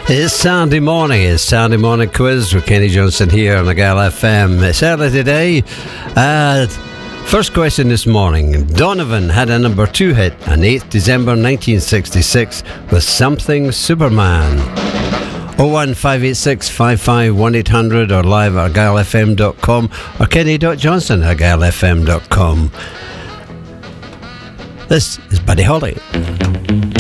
It's Saturday morning quiz with Kenny Johnson here on Argyll FM. It's early today. First question this morning. Donovan had a number 2 hit on 8th December 1966 with Something Superman. 01586 55 1800 or live at argyllfm.com or kenny.johnson@argyllfm.com. This is Buddy Holly.